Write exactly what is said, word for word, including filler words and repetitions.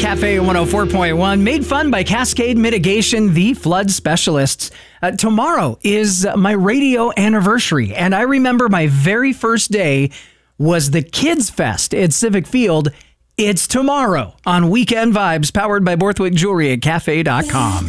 Cafe one oh four point one, made fun by Cascade Mitigation, the flood specialists. Uh, tomorrow is my radio anniversary, and I remember my very first day was the Kids Fest at Civic Field. It's tomorrow on Weekend Vibes, powered by Borthwick Jewelry at cafe dot com.